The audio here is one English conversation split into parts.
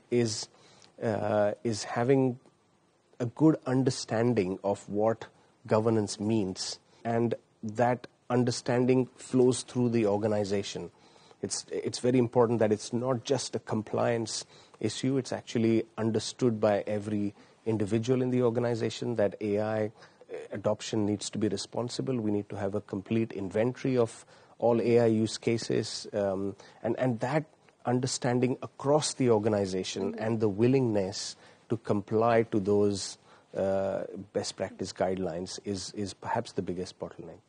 is having a good understanding of what governance means, and that understanding flows through the organization. It's very important that it's not just a compliance issue, it's actually understood by every individual in the organization that AI adoption needs to be responsible. We need to have a complete inventory of all AI use cases, and that understanding across the organization and the willingness to comply to those best practice guidelines is perhaps the biggest bottleneck.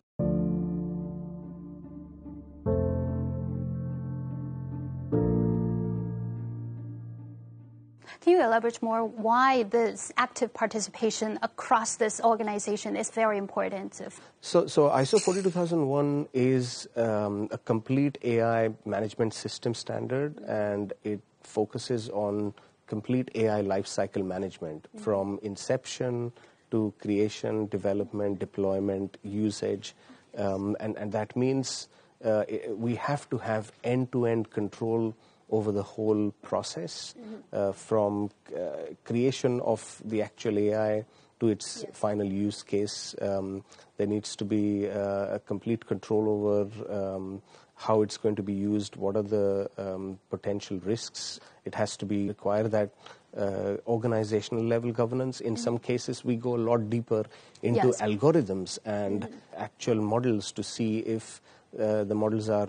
Can you elaborate more why this active participation across this organization is very important? So ISO 42001 is a complete AI management system standard, and it focuses on complete AI lifecycle management from inception to creation, development, deployment, usage, and that means we have to have end-to-end control over the whole process, from creation of the actual AI to its final use case. There needs to be a complete control over how it's going to be used, what are the potential risks. It has to be require that organizational level governance. In some cases, we go a lot deeper into algorithms and actual models to see if the models are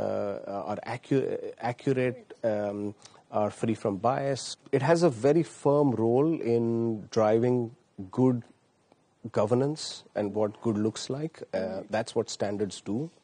accurate, are free from bias. It has a very firm role in driving good governance and what good looks like. That's what standards do.